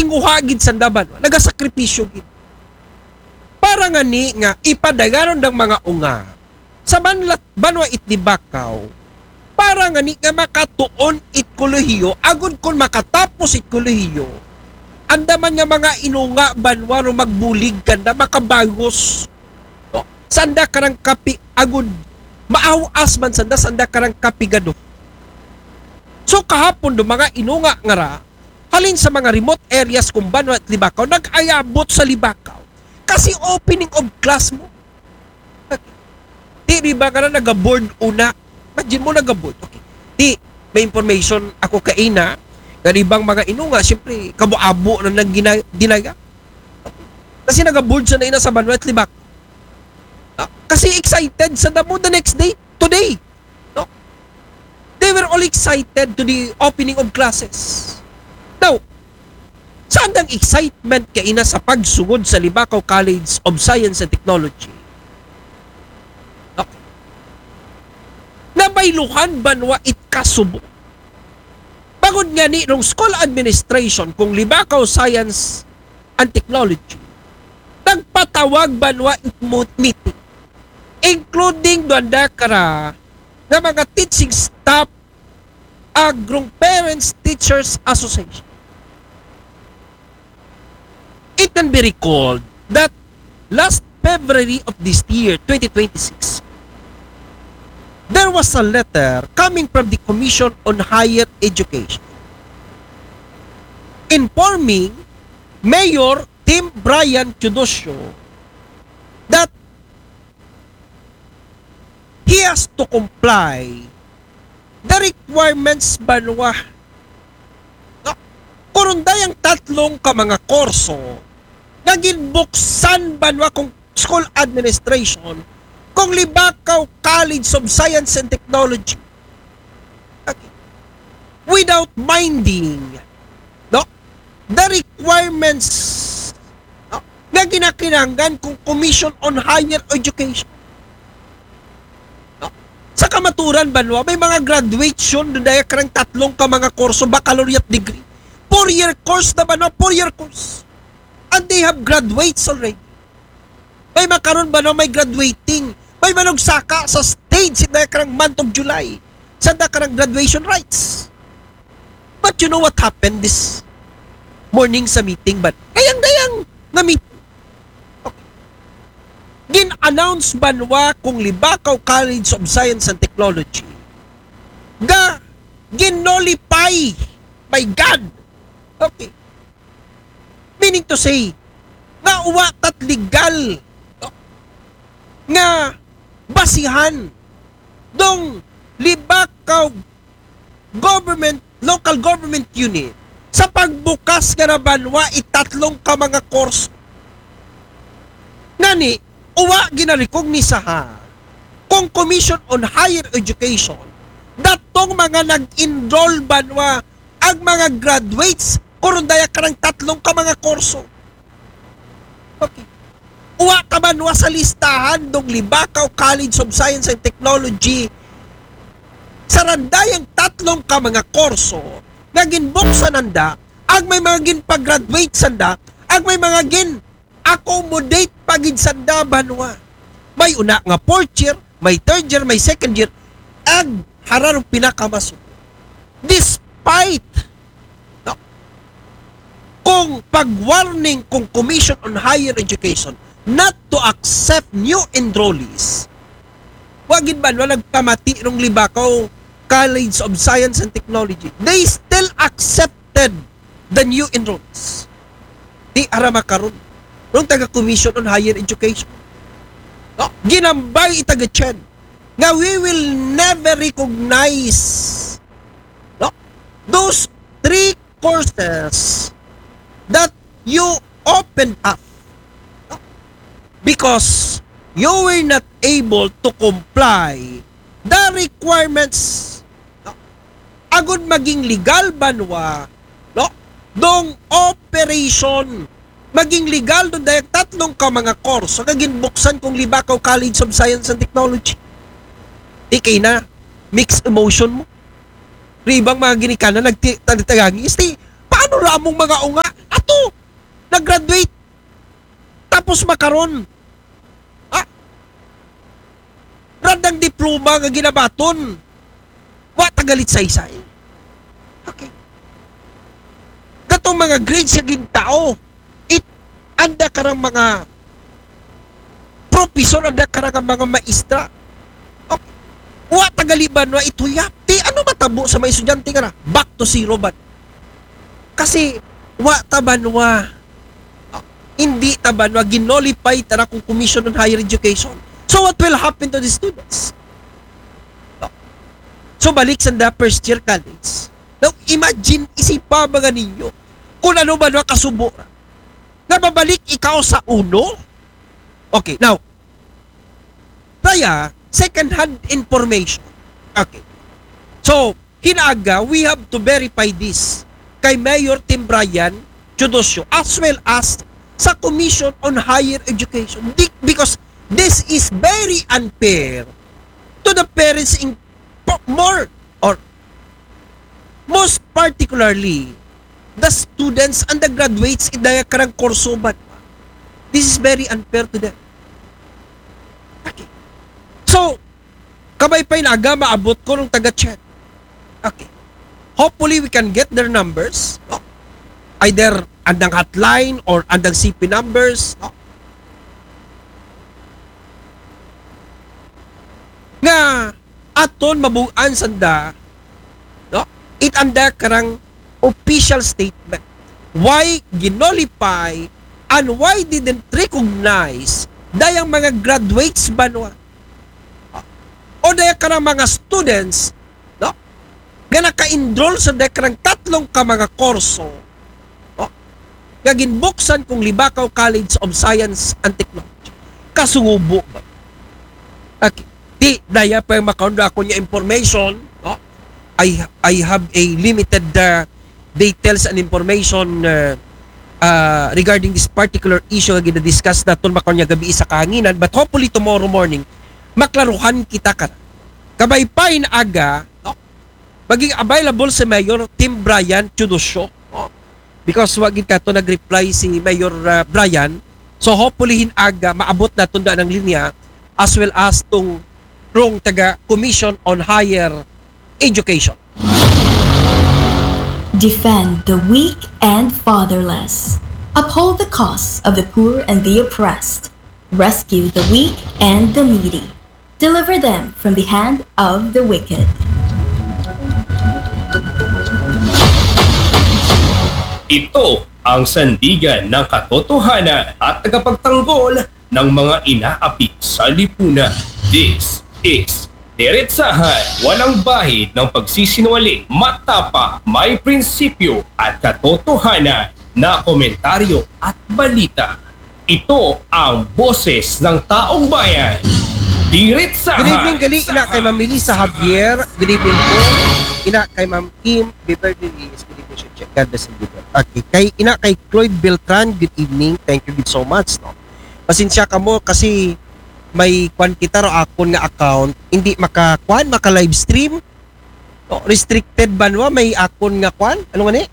Naginguha gid sandaban, nagasakripisyo gid. Para nga ni nga ipadagaron ng mga unga sa banwa itnibakaw, para nga ni nga makatuon it kolehiyo, agud kon makatapos it kolehiyo, andaman nga mga inunga banwa no magbulig kanda makabagos. No? Sanda karang kapi agud maawas man sanda karang kapigado. So kahapon do mga inunga nga ra, halin sa mga remote areas kung banwa at Libakaw, nag-ayabot sa Libakaw. Kasi opening of class mo. Di ba ka na nag-board una? Imagine mo nag-board. Okay. Di, may information ako kaina, ganibang mga inunga, siyempre, kabuabo na nang dinaya. Kasi nag-board sa naina sa banwa at Libakaw. Kasi excited sa damo the next day, today. No? They were all excited to the opening of classes. Now, saan ang excitement kaina sa pagsugod sa Libakaw College of Science and Technology? Okay. Nabayluhan banwa it kasubo. Pagod nga ni nung school administration kung Libakaw Science and Technology, nagpatawag banwa it meeting, including doanda kara na mga teaching staff, agrong Parents Teachers Association. It can be recalled that last February of this year, 2026, there was a letter coming from the Commission on Higher Education informing Mayor Tim Brian Teodosio that he has to comply the requirements banwa. Kurunday ang tatlong ka mga kurso na ginbuksan banwa kung school administration kung Libakaw College of Science and Technology. Okay. Without minding the requirements na ginakinanggan kung Commission on Higher Education. Sa kamaturan banwa, may mga graduation doon dahil karang tatlong ka mga kurso, baccalaureate degree. 4-year course na ba? No? 4-year course. And they have graduates already. May makaroon ba? No? May graduating. May manugsaka sa stage na karang month of July. Sa karang graduation rites. But you know what happened this morning sa meeting? But kayang-dayang na meeting. Okay. Gin-announce banwa kung Libakaw College of Science and Technology ga ginolify. My God! Okay. Meaning to say, nga uwatat legal nga basihan dong Libakaw government, local government unit sa pagbukas nga na banwa itatlong ka mga course. Ngani, uwa ginarikognisaha kung Commission on Higher Education datong mga nag-enroll banwa ang mga graduates kurundaya karang tatlong ka mga kurso. Okay. Uwa ka banwa sa listahan dong Libakaw College of Science and Technology sa randayang tatlong ka mga kurso na ginbuksan nanda, ang may mga ginpag-graduate sanda, ang may mga gin-accommodate pagid sanda banwa. May una nga 4th year, may 3rd year, may 2nd year, ang hararong pinakamaso. Despite kung pag-warning kung Commission on Higher Education not to accept new enrollees, wagin ba walang pamati ng Libakaw College of Science and Technology, they still accepted the new enrollees. Di arama karon nung taga-Commission on Higher Education. No? Ginambay itaga-chen nga we will never recognize those 3 courses that you opened up because you were not able to comply the requirements agud maging legal banwa dong operation maging legal doon dahil tatlong ka mga course nga ginbuksan kung Libakaw College of Science and Technology. Di kay na mixed emotion mo ribang mga ginikana nagtagtagangis. Paano ramong mga unga? Ato nag-graduate tapos makaron radang diploma nga ginabaton wa tagalit sa isay. Okay. Katong mga grades sa gintao, anda karang mga professor, anda karang mga maestra. Okay. Wa tagaliban wa ituyap. Ti ano matabo sa mga estudyante ka na? Back to zero ba? Kasi wa tabanwa, hindi tabanwa, ginolify tara kung Commission on Higher Education. So what will happen to the students? So balik sa first year college. Now imagine, isipa ba ninyo kung ano ba na kasubo na babalik ikaw sa uno? Okay, now kaya second hand information. Okay. So hinaga, we have to verify this kay Mayor Tim Brian Teodosio as well as sa Commission on Higher Education because this is very unfair to the parents in more or most particularly the students and the graduates in the karang kurso ba. This is very unfair to them. Okay. So, kabay pa inaga maabot ko ng taga-chat. Okay. Hopefully we can get their numbers. No? Either andang hotline or andang CP numbers. No? Nga aton mabuan sanda, no? It anda karang official statement. Why ginolify and why didn't recognize dayang mga graduates ba no? O dayang karang mga students, no? Nga naka-enroll sa dayang karang tatlong ka mga kurso, no? Nga ginbuksan kung Libakaw College of Science and Technology. Kasungubo ba? Okay. Di daya pa makaunda ako niya information, no? I have a limited details and information regarding this particular issue nga gina-discuss naton makaon niya gabi sa kahanginan, but hopefully tomorrow morning maklaruhan kita ka. Kabay pa aga, no? Maging available si Mayor Tim Brian Teodosio, no? Because wag ka to nag-reply si Mayor Brian, so hopefully hinaga maabot naton da ng linya as well as tong rong taga Commission on Higher Education. Defend the weak and fatherless. Uphold the cause of the poor and the oppressed. Rescue the weak and the needy. Deliver them from the hand of the wicked. Ito ang sandigan ng katotohanan at tagapagtanggol ng mga inaapi sa lipunan. This is Diretsahan, walang bahid ng pagsisinungaling, matapa, may prinsipyo at katotohanan na komentaryo at balita. Ito ang boses ng taong bayan. Diretsahan. Good evening, gali. Ina kay Ma'am Melissa Javier. Good evening po. Ina kay Ma'am Kim Beverly Reyes. Good evening, Chef. God bless you. Okay. Kay ina kay Cloyd Beltran. Good evening. Thank you so much. No? Pasensya ka mo kasi may kwan kita ro akon nga account hindi maka live stream. No, restricted banwa may akon nga kwan. Ano nga ni?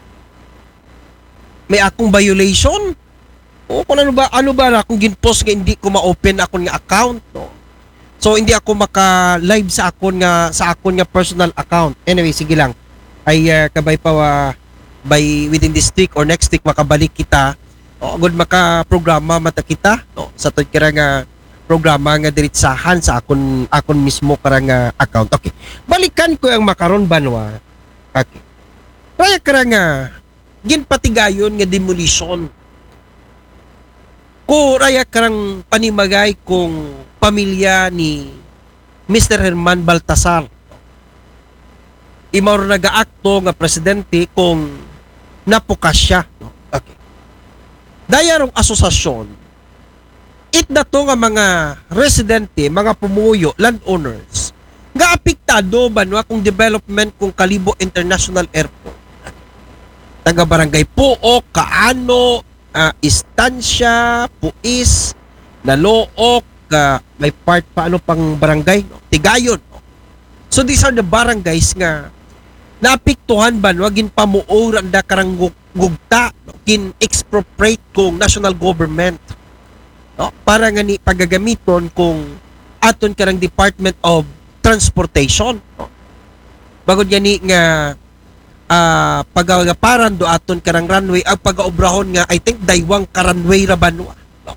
May akong violation. O kung ano ba na akong ginpost nga hindi ko ma-open akon nga account, no. So hindi ako maka-live sa akon nga personal account. Anyway, sige lang. Ay kabay pa by within this week or next week makabalik kita. O good maka-programa mata kita, no. Satud kira nga programa nga diretsahan sa akon mismo karang account. Okay. Balikan ko ang makaron banwa. Okay. Kaya karang ginpatigayon nga demolition. Ko raya karang panimagay kung pamilya ni Mr. Herman Baltasar. Imaw nagaakto nga presidente kung napukas siya. Okay. Dayarong asosasyon it na to nga mga residente, mga pumuyo, landowners, nga apektado banwa kung development kung Kalibo International Airport. Taga barangay Puok, Kaano, Istansya, Puis, Nalook, may part pa ano pang barangay, no? Tigayon. No? So these are the barangays nga naapektuhan banwa gin pamuor anda karang gugta, no, kin-expropriate kong national government, no, para nga ni pagagamiton kung aton karang Department of Transportation, no. Bagod gani nga pagagaparan do aton karang runway ang pagaobrahon nga I think daywang ka runway ra banwa, no.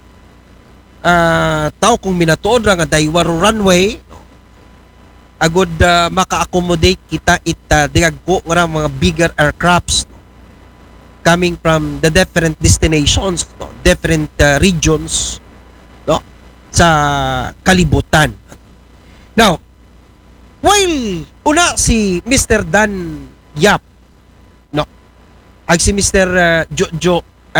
Tao kung minatuod ra nga daywang runway, no, agod maka-accommodate kita digagko nga mga bigger aircrafts, no, coming from the different destinations, no, different regions, no, sa kalibutan. Now, while una si Mr. Dan Yap, no, ag si Mr. Jojo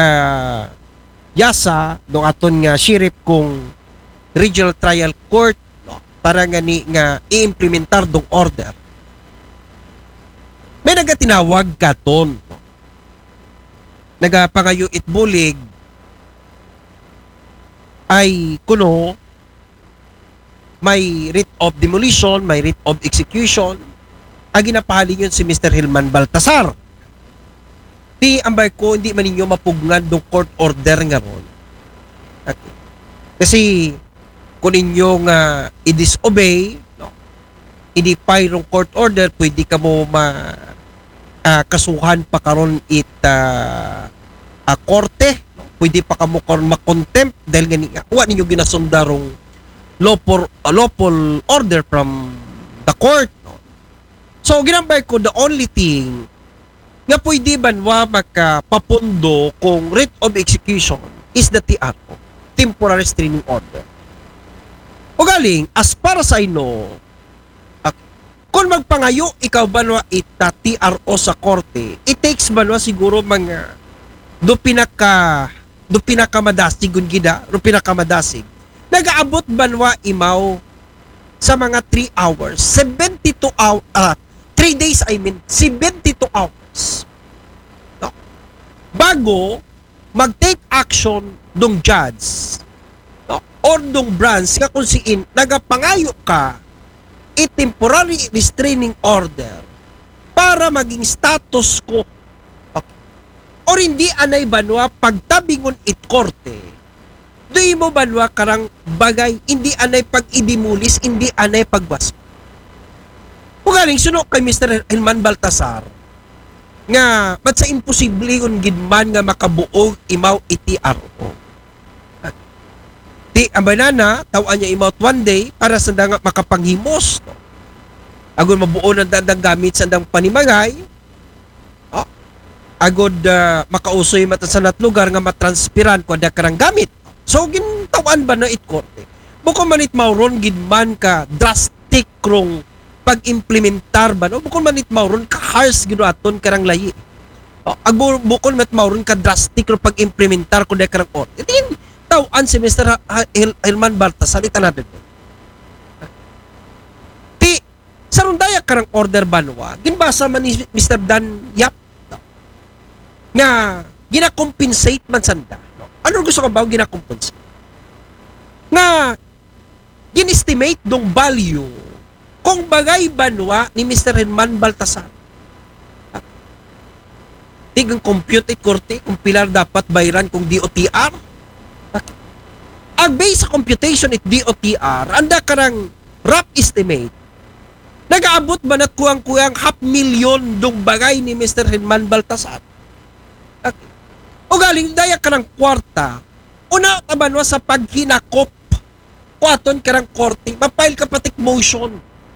Yasa no aton nga sheriff kung Regional Trial Court, no, para nga ni nga i-implementar dong order. May nagatinawag katon, no, nagapangayo itbulig ay kuno may writ of demolition, may writ of execution. Ang ginapahalin yun si Mr. Hilman Baltasar. Di ambay ko, hindi man ninyo mapugnan ng court order nga ron. Okay. Kasi kung ninyo nga i-disobey, no, i-defy ng court order, pwede ka mo kasuhan pa karon korte, no? Pwede pa ka mo karon makontempt dahil nga wa ninyo ginasundarong lawful order from the court, no? So ginambay ko the only thing nga pwede banwa makapapundo kung writ of execution is the TRO, temporary restraining order. O galing, as para sa ino, kung magpangayo ikaw banwa ita TRO sa korte, it takes banwa siguro mga do pinakamadasig gida, do pinakamadasig nagaabot banwa imaw sa mga 3 hours, 72 hours, 3 days 72 hours. No. Bago mag-take action dong judge, no, or dong branch nga kung siin nagapangayo ka temporary restraining order para maging status quo. Okay. Or hindi anay banwa pagtabingon it korte. Doy mo banwa karang bagay, hindi anay pag-idimulis, hindi anay pagbasma. Kung galing sunok kay Mr. Hilman Baltasar, nga, ba't sa imposible kung gidman nga makabuog imaw iti-RO. Di, ang banana, tawaan niya imaw 1 day para sa nga makapanghimos. No? Agon mabuo ng dandang gamit sa dandang panimagay, oh, agod makausoy mata sa natlugar nga matranspiran kung ada karang gamit. So, gintawan ba na itkorte? Bukod man it mauron, gidman ka drastic krong pag-implementar ba, no? Bukod man it mauron, ka-harsh ginuaton karang layi. Bukod man it mauron, ka drastic krong pag-implementar kung da karang korte. Tingin, tawan si Mr. Hilman Baltasar, itanadin mo. Di, sa rundaya karang order banwa, ginbasa man ni Mr. Dan Yap, no? Nga, gina-compensate man sanda. Ano gusto ka ba ginakumpensate? Nga, ginestimate dong value kung bagay banwa ni Mr. Hilman Baltasar. Tigang compute it korte kung pilar dapat bayaran kung DOTR. Ang base sa computation it DOTR, anda karang rough estimate, nag-aabot ba na kuwang-kuwang 500,000 dong bagay ni Mr. Hilman Baltasar? Okay. O galing daya ka ng kwarta, una tabanwa sa paghinakop kuaton ka ng korte, mapile ka patik motion.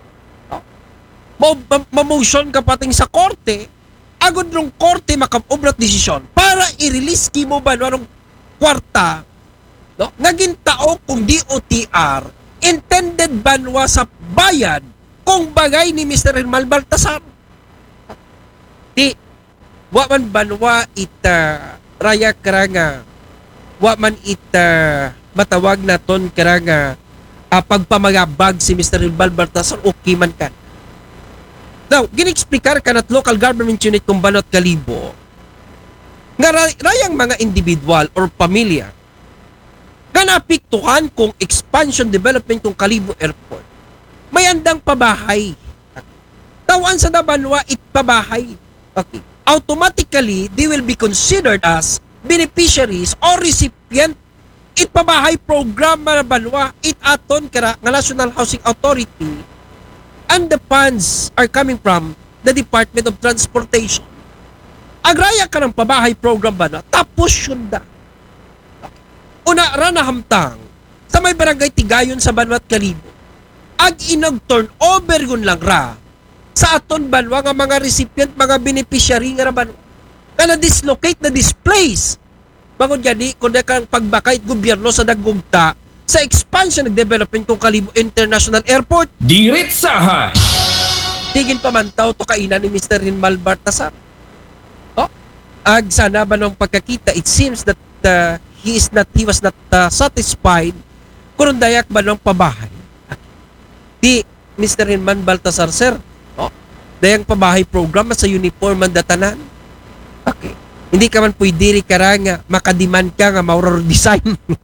Ma-motion ka pating sa korte, agad ng korte makapobrat desisyon para i-release ki mo ba ng kwarta, no? Naging tao kung DOTR, intended banwa sa bayad kung bagay ni Mr. Hilman Baltasar. Di, waman banwa raya karanga wa man matawag naton karanga pagpamagabag si Mr. Hilman Baltasar okay man kan. Now, ginexplikar ka na't local government unit kung Banat Kalibo nga rayang mga individual or pamilya nga napiktuhan kung expansion development kung Kalibo Airport. May andang pabahay. Tawan sa Nabanwa it pabahay. Okay. automatically they will be considered as beneficiaries or recipient it pabahay program na banwa it aton kara nga National Housing Authority, and the funds are coming from the Department of Transportation. Agraya ka ng pabahay program banwa tapos yun da. Una ra na hamtang sa may barangay Tigayon sa Banwat Kalibo. Ag inag turn over yun lang ra sa aton banwa nga mga recipient, mga beneficiary nga banwa nga na-dislocate, na-displace. Bangod gani, kung na kang pagbakay gobyerno sa dagugta sa expansion ng development kong Kalibo International Airport. Diretsahan! Tigin pamantaw to kainan ni Mr. Rinmal Baltasar. Oh, ag sana ba ng pagkakita, it seems that he was not satisfied kung dayak ba ng pabahay. Di Mr. Rinman Baltasar, sir, dayang pabahay program sa uniform ang datanan. Okay. Hindi ka man pwede nga makadiman ka nga mauror design.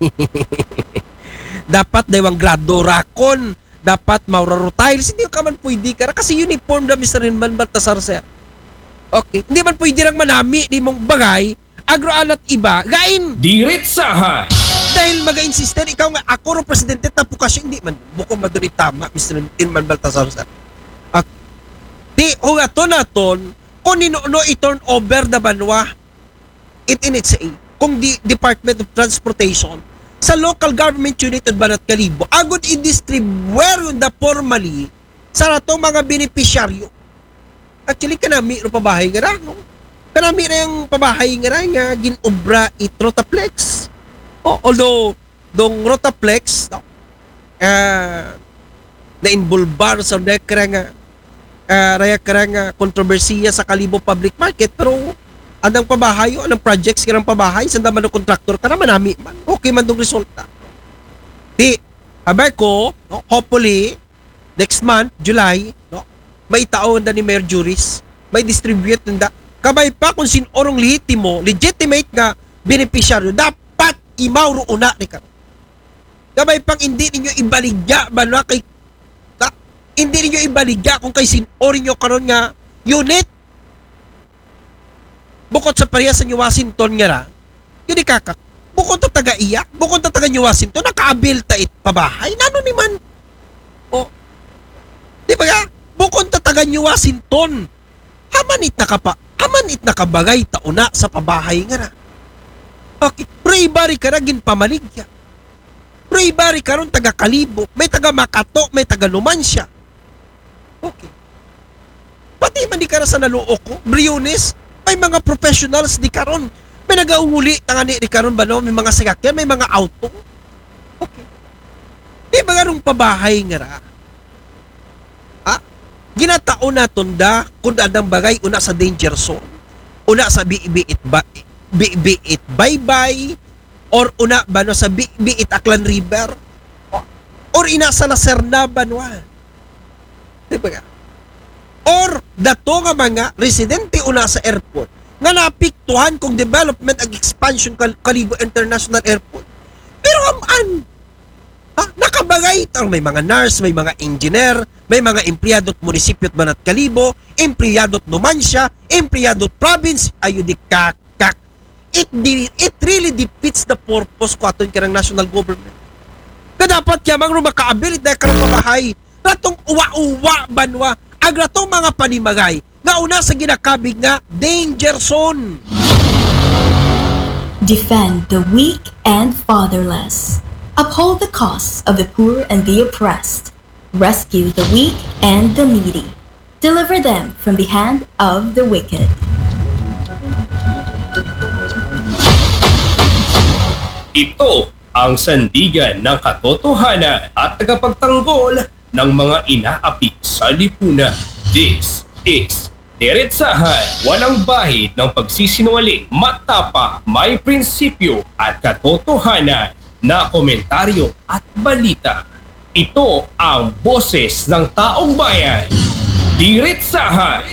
Dapat daywang grado rakon, dapat mauror tiles, hindi ka man pwede kasi uniform na Mr. Rinman Baltasar, sir. Okay. Hindi man pwede lang manami di mong bagay, agroalat iba, gain. Diretsahan! Dahil mag-insistent, ikaw nga, ako ro presidente, tapo kasi hindi man, bukong maduri tama, Mr. Rinman Baltasar, sir. Di, hugaton kung ninuno i-turn over the banwa, it in its aid, kung di Department of Transportation, sa local government unit at Banat Kalibo, agad i-distribute yun na formally sa natong mga beneficiaryo. Actually, kanami ro pabahay nga ra, no? Kanami na yung pabahay nga ra, nga ginobra it Rotaplex. Although, dong Rotaplex, no, na-involvar sa dekra nga raya karang kontrobersiya sa Kalibo Public Market, pero anong pabahayo, anong projects karang pabahay, sanda man ng kontraktor ka naman nami man, okay man dong resulta. Di, habay ko, no, hopefully, next month, July, no, may taon na ni Mayor Juris, may distribute nanda, kabay pa kung sinorong legitimate nga beneficiaryo, dapat imawro una ni ka. Kabay pang hindi ninyo ibaligya, banwa kay hindi niyo ibaligya kung kay sinorin nyo karon nga unit. Bukod sa pareha sa New Washington nga ra, yun ikakak. Bukod ta taga iya, bukod ta taga New Washington, nakaabil ta it pabahay. Nano ni man? O, di ba nga? Bukod ta taga New Washington, hamanit na kabagay tauna sa pabahay nga ra. Okay, pre-bari ka ra ginpamaligya. Pre-bari karon taga Kalibo, may taga Makato, may taga Numancia. Okay. Pati man di ka sa naluok ko, Briones, may mga professionals di karon. May nagauli tangani di karon ba no, may mga sasakyan, may mga auto. Okay. Di ba ganung pabahay nga ra? Ginataon naton da kung adang bagay una sa danger zone. Una sa biit bye-bye or una ba no sa biit Aklan River or ina sa Lacerna Banwa. Diba nga? Or dato nga mga residente una sa airport nga napiktuhan kung development ag expansion Kalibo International Airport. Pero nakabagay tang may mga nurse, may mga engineer, may mga empleyado at munisipyo at Banat Kalibo, empleyado at Numancia, empleyado at province, ayo di kakak. It really defeats the purpose ko aton kirang national government. Kadapat yamang rumakaabil dahil karang pabahay ratong uwa-uwa banwa ag ratong mga panimagay nga una sa ginakabig nga danger zone. Defend the weak and fatherless. Uphold the cause of the poor and the oppressed. Rescue the weak and the needy. Deliver them from the hand of the wicked. Ito ang sandigan ng katotohanan at tagapagtanggol ng mga inaapi sa lipunan. This is Diretsahan, walang bahid ng pagsisinungaling, matapa, may prinsipyo at katotohanan na komentaryo at balita. Ito ang boses ng taong bayan. Diretsahan!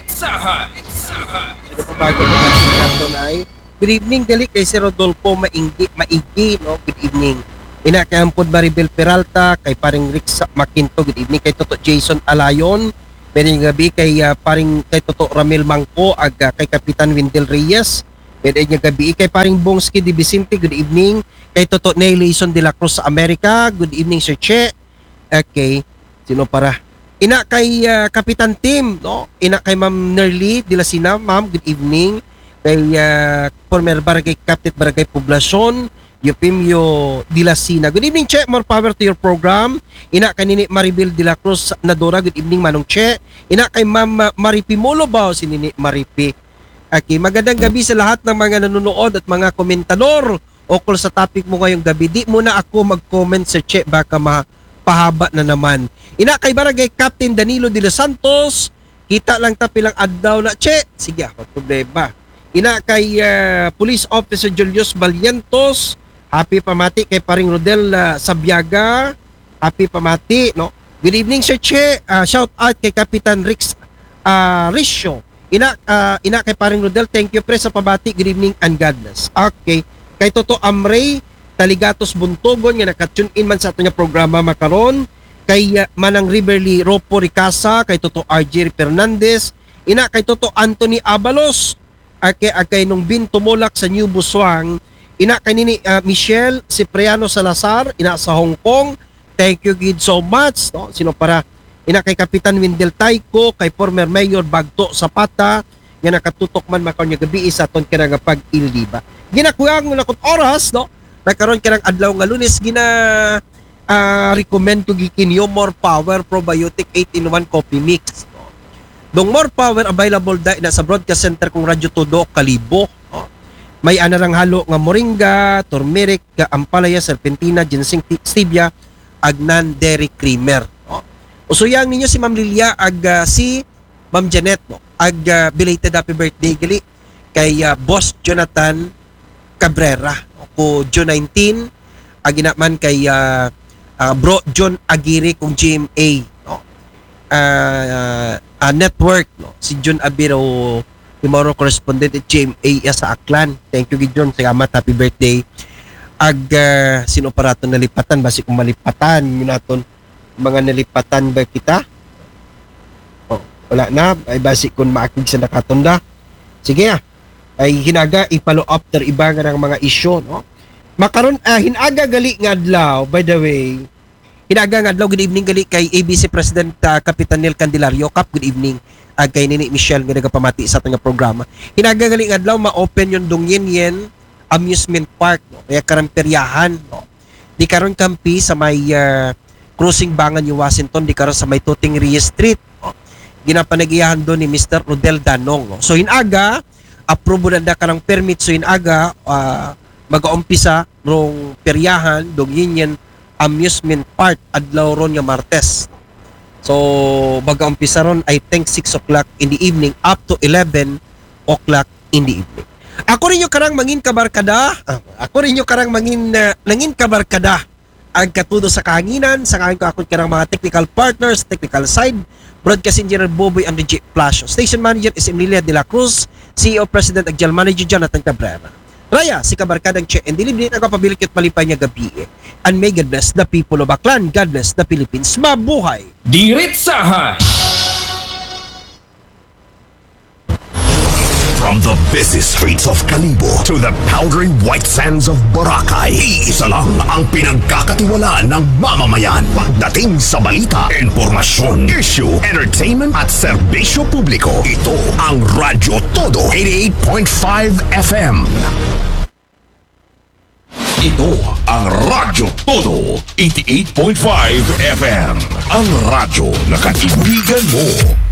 Good evening, dali kay Sir Rodolfo Maigi, no? Good evening. Ina kay Ampod Maribel Peralta, kay paring Rick Makinto, good evening. Kay Toto Jason Alayon, Pwede gabi kay paring kay Toto Ramil Mangko ag kay Kapitan Windel Reyes. Pwede gabi kay paring Bongski de Vicente, good evening. Kay Toto Nelson de la Cruz sa America, good evening Sir Che. Okay, sino para? Ina kay Kapitan Tim, no? Ina kay Ma'am Nerly de la Sina, ma'am, good evening. Kay former Barangay Captain Barangay Poblacion, Eupimio de la Sina. Good evening, Che. More power to your program. Ina kay Nini Maribel de la Cruz Nadora. Good evening, Manong Che. Ina kay Ma'am Maripi Molobaw, si Nini Maripi. Okay, magandang gabi sa lahat ng mga nanonood at mga komentador ukol sa topic mo ngayong gabi. Di muna ako mag-comment sa Che, baka mapahaba na naman. Ina kay Barangay Captain Danilo de los Santos. Kita lang tapilang adlaw na, Che. Sige, ako problema. Ina kay Police Officer Julius Valientos. Happy pamati kay paring Rodel Sabiaga. Happy pamati, no? Good evening, Sir Che. Shout out kay Kapitan Rix Risho. Ina kay paring Rodel, thank you pre sa pabati. Good evening and God bless. Okay. Kay Toto Amray Taligatos Buntogon nga naka-tune in man sa ato nga programa makaron. Kay Manang Riverly Ropo Ricasa, kay Toto RJ Fernandez. Ina kay Toto Anthony Abalos. Kay nung Bin Tumulak sa New Busuang. Ina kay Nini Michelle Cipriano Salazar, ina sa Hong Kong. Thank you gid so much, no? Sino para? Ina kay Kapitan Windel Taiko, kay former Mayor Bagto Zapata, nga nakatutok man makaon nga gabi sa aton kinang pag-iliba. Ginakuang nakot oras, no? Nagkaroon kinang adlaw nga Lunes recommend ko gikinyo More Power Probiotic 8-in-1 Coffee Mix. No? Dong More Power available da sa broadcast center kung Radyo Todo Kalibo. No? May anarang halo nga moringa, turmeric, ampalaya, serpentina, ginseng, stevia, agnan, dairy creamer. No? Usuyang ninyo si Ma'am Lilia ag si Ma'am Janet, no? Ag belated happy birthday gali kay Boss Jonathan Cabrera, no? Ko June 19 ag man kay Bro John Aguirre kung GMA, no? Network, no? Si John Abiro tomorrow correspondent at GMA sa Aklan. Thank you, Gideon. Salamat. Happy birthday. Ag sino para ito nalipatan? Basi kung malipatan, yun natin mga nalipatan ba kita? Oh, wala na. Ay basi kung maakig sa nakatunda. Sige ay hinaga ipalo after iba nga ng mga isyo, no? Makaron hinaga gali nga adlaw, by the way. Hinaga nga adlaw, good evening gali kay ABC President Kapitan Nel Candelario. Kap, good evening. Kay Nini Michelle nga nagapamati sa ating programa. Hinagaling adlaw ma-open yung Dongyenyen Amusement Park, no? Kaya karamperyahan, no? Di karon kampi sa may cruising bangan yung Washington, di karon sa may Tuting Reyes Street, no? Ginapanagiyahan doon ni Mr. Rodel Danong, no? So hinaga approve na ka ng permit, so hinaga mag-aumpisa rong peryahan Dongyenyen Amusement Park adlaw ron nga Martes. So, mag-umpisa ron, I think 6 o'clock in the evening up to 11 o'clock in the evening. Ako rin yung karang mangin kabarkada. Nangin kabarkada ang katudo sa kahanginan. Sa kahanginan ko ako karang mga technical partners, technical side, broadcast engineer Boboy and DJ Plasio. Station manager is Emilia de la Cruz, CEO President at General Manager Jonathan Cabrera. Raya, si kabarkadang Che and Dilibin, ang kapabilikit malipay niya gabi. And may God bless the people of Aklan. God bless the Philippines. Mabuhay! Diretsahan! From the busy streets of Kalibo to the powdery white sands of Boracay, iisa lang ang pinagkakatiwalaan ng mamamayan pagdating sa balita, informasyon, issue, entertainment at serbisyo publiko. Ito ang Radyo Todo 88.5 FM. Ito ang Radyo Todo 88.5 FM. Ang radyo na kaibigan mo.